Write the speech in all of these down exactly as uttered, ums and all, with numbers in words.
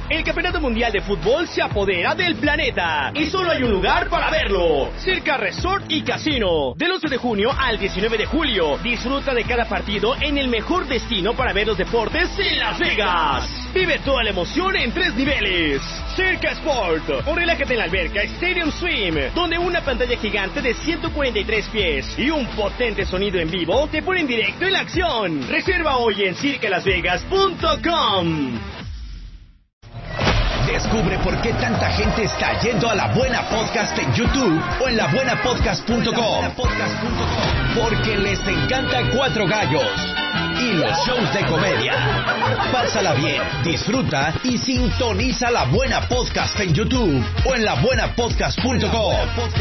El Campeonato Mundial de Fútbol se apodera del planeta y solo hay un lugar para verlo: Circa Resort y Casino. Del once de junio al diecinueve de julio, disfruta de cada partido en el mejor destino para ver los deportes en Las Vegas. Vive toda la emoción en tres niveles. Circa Sport, o relájate en la alberca Stadium Swim, donde una pantalla gigante de ciento cuarenta y tres pies y un potente sonido en vivo te ponen directo en la acción. Reserva hoy en circa las vegas punto com. Descubre por qué tanta gente está yendo a La Buena Podcast en YouTube o en la buena podcast punto com. Porque les encanta Cuatro Gallos y los shows de comedia. Pásala bien, disfruta y sintoniza La Buena Podcast en YouTube o en la buena podcast punto com.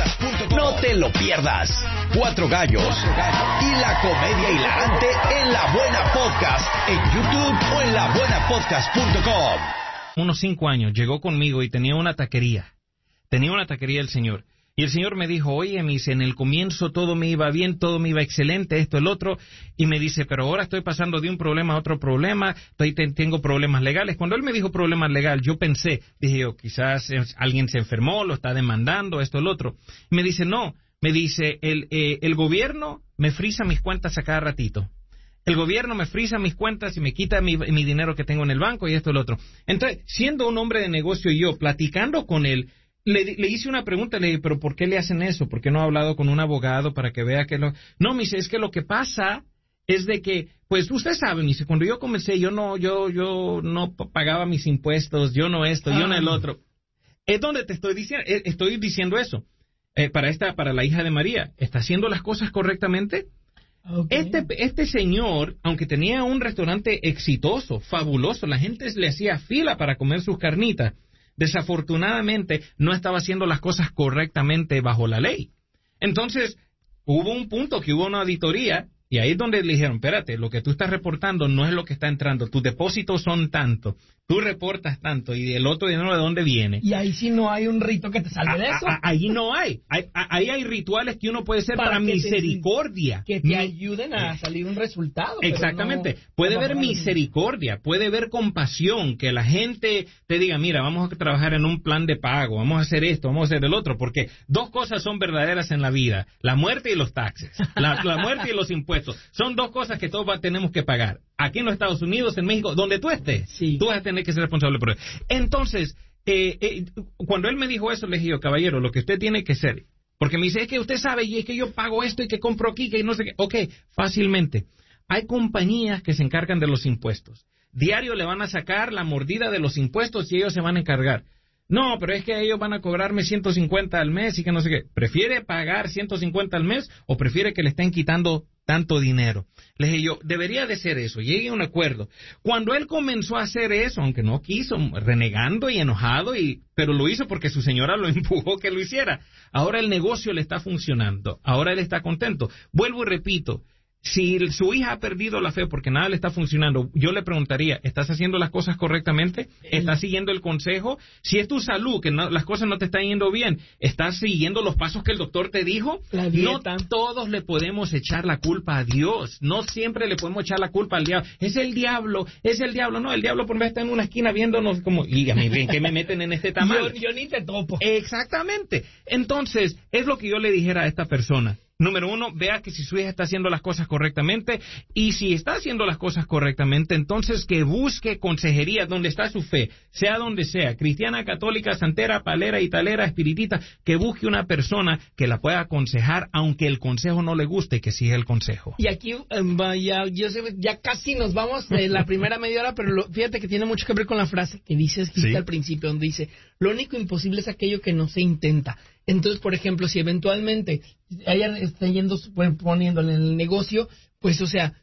No te lo pierdas. Cuatro Gallos y la comedia hilarante en La Buena Podcast en YouTube o en la buena podcast punto com. Unos cinco años, llegó conmigo y tenía una taquería. Tenía una taquería el señor. Y el señor me dijo, oye, me dice, en el comienzo todo me iba bien, todo me iba excelente, esto, el otro. Y me dice, pero ahora estoy pasando de un problema a otro problema, estoy, tengo problemas legales. Cuando él me dijo problemas legales, yo pensé, dije yo, quizás alguien se enfermó, lo está demandando, esto, el otro. Y me dice, no, me dice, el, eh, el gobierno me frisa mis cuentas a cada ratito. El gobierno me frisa mis cuentas y me quita mi, mi dinero que tengo en el banco y esto y lo otro. Entonces, siendo un hombre de negocio y yo, platicando con él, le, le hice una pregunta, le dije, ¿pero por qué le hacen eso? ¿Por qué no ha hablado con un abogado para que vea que lo...? No, me dice, es que lo que pasa es de que, pues usted sabe, me dice, cuando yo comencé, yo no, yo, yo no pagaba mis impuestos, yo no esto, ah. yo no el otro. Es donde te estoy diciendo, estoy diciendo eso. Eh, para esta, para la hija de María, ¿está haciendo las cosas correctamente? Okay. Este, este señor, aunque tenía un restaurante exitoso, fabuloso, la gente le hacía fila para comer sus carnitas, desafortunadamente no estaba haciendo las cosas correctamente bajo la ley. Entonces, hubo un punto que hubo una auditoría y ahí es donde le dijeron, espérate, lo que tú estás reportando no es lo que está entrando, tus depósitos son tanto, tú reportas tanto y el otro dinero de dónde viene. Y ahí sí no hay un rito que te salve de eso. A, a, ahí no hay. hay, ahí hay rituales que uno puede hacer para, para misericordia. Te, que te ayuden a salir un resultado. Exactamente. No, puede haber misericordia, puede haber compasión, que la gente te diga, mira, vamos a trabajar en un plan de pago, vamos a hacer esto, vamos a hacer el otro, porque dos cosas son verdaderas en la vida, la muerte y los taxes, la, la muerte y los impuestos. Son dos cosas que todos tenemos que pagar. Aquí en los Estados Unidos, en México, donde tú estés, sí. tú vas a tener que ser responsable por eso. Entonces, eh, eh, cuando él me dijo eso, le dije yo, caballero, lo que usted tiene que hacer, porque me dice, es que usted sabe, y es que yo pago esto y que compro aquí, que no sé qué. Ok, fácilmente. Hay compañías que se encargan de los impuestos. Diario le van a sacar la mordida de los impuestos y ellos se van a encargar. No, pero es que ellos van a cobrarme ciento cincuenta al mes y que no sé qué. ¿Prefiere pagar ciento cincuenta al mes o prefiere que le estén quitando tanto dinero? Le dije yo, debería de ser eso, llegue a un acuerdo. Cuando él comenzó a hacer eso, aunque no quiso, renegando y enojado, y pero lo hizo porque su señora lo empujó que lo hiciera. Ahora el negocio le está funcionando, ahora él está contento. Vuelvo y repito, si su hija ha perdido la fe porque nada le está funcionando, yo le preguntaría, ¿estás haciendo las cosas correctamente? ¿Estás siguiendo el consejo? Si es tu salud, que no, las cosas no te están yendo bien, ¿estás siguiendo los pasos que el doctor te dijo? No todos le podemos echar la culpa a Dios, no siempre le podemos echar la culpa al diablo. Es el diablo, es el diablo, no, el diablo por vez está en una esquina viéndonos como, y a mí, ¿qué me meten en este tamal? Yo, yo ni te topo. Exactamente. Entonces, es lo que yo le dijera a esta persona. Número uno, vea que si su hija está haciendo las cosas correctamente, y si está haciendo las cosas correctamente, entonces que busque consejería donde está su fe, sea donde sea, cristiana, católica, santera, palera, italera, espiritista, que busque una persona que la pueda aconsejar, aunque el consejo no le guste, que siga el consejo. Y aquí, um, ya, yo sé, ya casi nos vamos de la primera media hora, pero lo, fíjate que tiene mucho que ver con la frase que dices ¿Sí? al principio, donde dice, lo único imposible es aquello que no se intenta. Entonces, por ejemplo, si eventualmente ella está yendo, poniendo en el negocio, pues, o sea,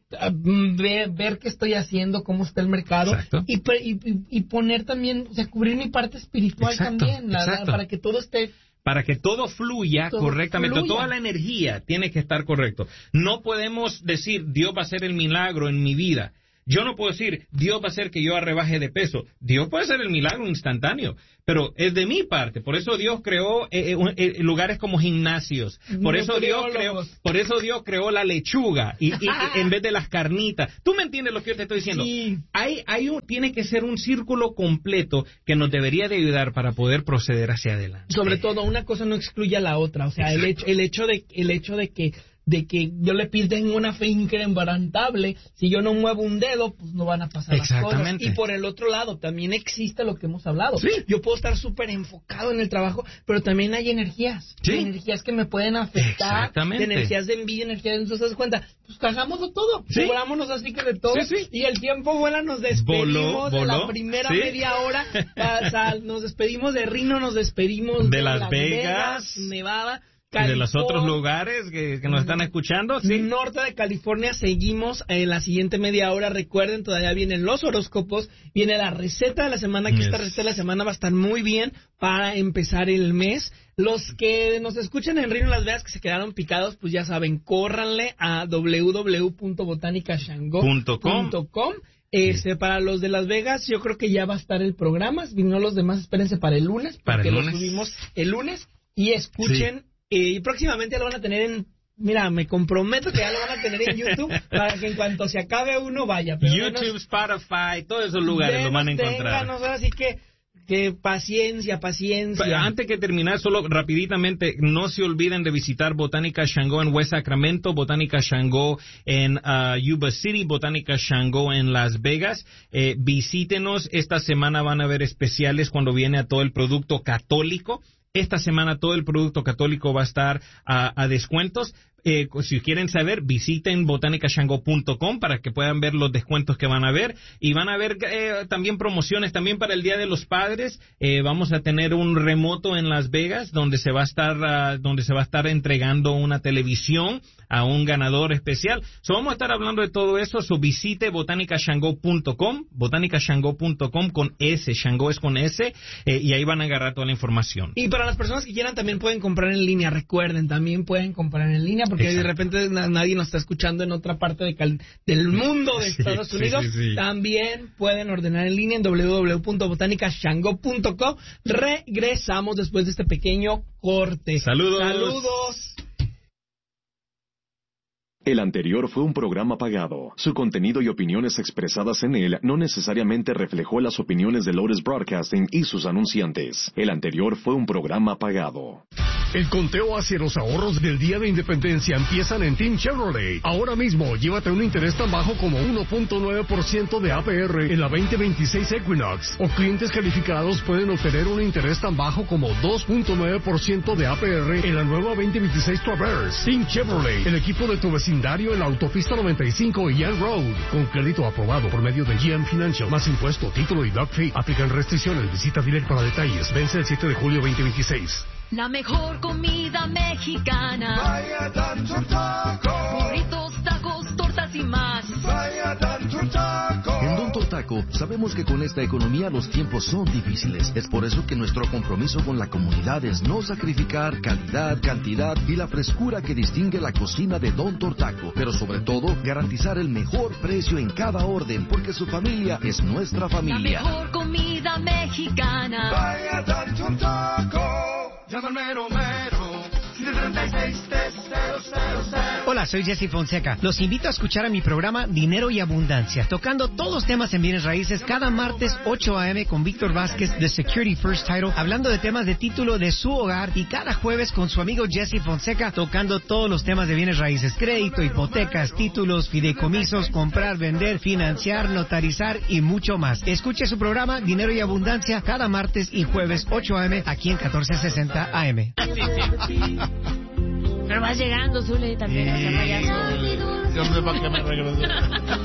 ver, ver qué estoy haciendo, cómo está el mercado, y, y, y poner también, o sea, cubrir mi parte espiritual exacto, también, la, la, para que todo esté... Para que todo fluya todo correctamente, fluya. Toda la energía tiene que estar correcto. No podemos decir, Dios va a hacer el milagro en mi vida. Yo no puedo decir, Dios va a hacer que yo rebaje de peso. Dios puede hacer el milagro instantáneo, pero es de mi parte. Por eso Dios creó eh, eh, lugares como gimnasios. Por eso Dios creó, por eso Dios creó la lechuga y, y, y en vez de las carnitas. ¿Tú me entiendes lo que yo te estoy diciendo? Sí. Hay, hay un, tiene que ser un círculo completo que nos debería de ayudar para poder proceder hacia adelante. Sobre todo, una cosa no excluye a la otra. O sea, el hecho, el hecho de, el hecho de que de que yo le piden una fe inquebrantable, si yo no muevo un dedo, pues no van a pasar las cosas. Y por el otro lado, también existe lo que hemos hablado. Sí. Yo puedo estar súper enfocado en el trabajo, pero también hay energías. Sí. Hay energías que me pueden afectar. Exactamente. Energías de envidia, energías de... Entonces, ¿te das cuenta? Pues hagámoslo todo. Sí. Cubrámonos así que de todo. Sí, sí. Y el tiempo vuela, nos despedimos Voló, de voló. la primera Sí. media hora. O sea, nos despedimos de Rino, nos despedimos De de, Las Las Vegas, Nevada. Y de los otros California, lugares que, que nos están escuchando, sí. Norte de California. Seguimos en la siguiente media hora. Recuerden, todavía vienen los horóscopos, viene la receta de la semana, que Yes. esta receta de la semana va a estar muy bien para empezar el mes. Los que nos escuchan en Reno Las Vegas, que se quedaron picados, pues ya saben, córranle a doble u doble u doble u punto botánica shango punto com. Este, para los de Las Vegas, yo creo que ya va a estar el programa. Si no, los demás espérense para el lunes, Para porque el lo lunes. subimos el lunes. Y escuchen, eh, y próximamente ya lo van a tener en... Mira, me comprometo que ya lo van a tener en YouTube para que en cuanto se acabe uno vaya. Pero YouTube, menos, Spotify, todos esos lugares lo van a encontrar. Ténganos, así que, que paciencia, paciencia. Pero antes que terminar, solo rapiditamente, no se olviden de visitar Botánica Shango en West Sacramento, Botánica Shango en uh, Yuba City, Botánica Shango en Las Vegas. Eh, visítenos, esta semana van a haber especiales cuando viene a todo el producto católico. Esta semana todo el producto católico va a estar a, a descuentos. Eh, si quieren saber, visiten botánica shango punto com para que puedan ver los descuentos que van a ver. Y van a ver eh, también promociones también para el Día de los Padres. Eh, vamos a tener un remoto en Las Vegas donde se va a estar uh, donde se va a estar entregando una televisión a un ganador especial. So, vamos a estar hablando de todo eso. So, visite botánica shango punto com, botánica shango punto com con S, Shango es con S, eh, y ahí van a agarrar toda la información. Y para las personas que quieran también pueden comprar en línea. Recuerden, también pueden comprar en línea porque Exacto. de repente na- nadie nos está escuchando en otra parte de cal- del mundo de Sí, Estados sí, Unidos. sí, sí. También pueden ordenar en línea en doble u doble u doble u punto botánica shango punto com. Regresamos después de este pequeño corte. Saludos. Saludos. El anterior fue un programa pagado. Su contenido y opiniones expresadas en él no necesariamente reflejó las opiniones de Lotus Broadcasting y sus anunciantes. El anterior fue un programa pagado. El conteo hacia los ahorros del Día de Independencia empiezan en Team Chevrolet. Ahora mismo, llévate un interés tan bajo como uno punto nueve por ciento de A P R en la veinte veintiséis Equinox. O clientes calificados pueden obtener un interés tan bajo como dos punto nueve por ciento de A P R en la nueva veinte veintiséis Traverse. Team Chevrolet, el equipo de tu vecindario en la autopista noventa y cinco y Young Road. Con crédito aprobado por medio de G M Financial. Más impuesto, título y doc fee. Aplican restricciones. Visita dealer para detalles. Vence el siete de julio veinte veintiséis. La mejor comida mexicana. Vaya Don Taco. Burritos, tacos, tortas y más. Vaya Don Taco. En Don Taco sabemos que con esta economía los tiempos son difíciles. Es por eso que nuestro compromiso con la comunidad es no sacrificar calidad, cantidad y la frescura que distingue la cocina de Don Taco. Pero sobre todo, garantizar el mejor precio en cada orden, porque su familia es nuestra familia. La mejor comida mexicana. Vaya Don Taco. Llama al mero mero. siete tres seis, tres cero cero cero. Hola, soy Jesse Fonseca. Los invito a escuchar a mi programa Dinero y Abundancia, tocando todos los temas en bienes raíces cada martes ocho a eme con Víctor Vázquez de Security First Title, hablando de temas de título de su hogar, y cada jueves con su amigo Jesse Fonseca tocando todos los temas de bienes raíces: crédito, hipotecas, títulos, fideicomisos, comprar, vender, financiar, notarizar y mucho más. Escuche su programa Dinero y Abundancia cada martes y jueves ocho a eme aquí en catorce sesenta A M. Pero vas llegando, Zule, también. Sí, a payaso. hombre, ¿para qué me regresé?